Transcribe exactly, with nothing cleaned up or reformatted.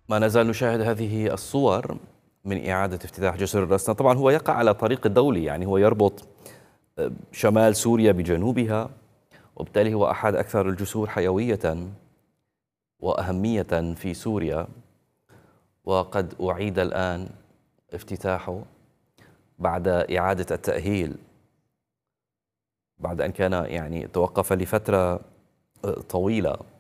ما نزال نشاهد هذه الصور من إعادة افتتاح جسر الرسنة. طبعا هو يقع على طريق الدولي، يعني هو يربط شمال سوريا بجنوبها، وبالتالي هو أحد أكثر الجسور حيوية وأهمية في سوريا، وقد أعيد الآن افتتاحه بعد إعادة التأهيل بعد أن كان يعني توقف لفترة طويلة.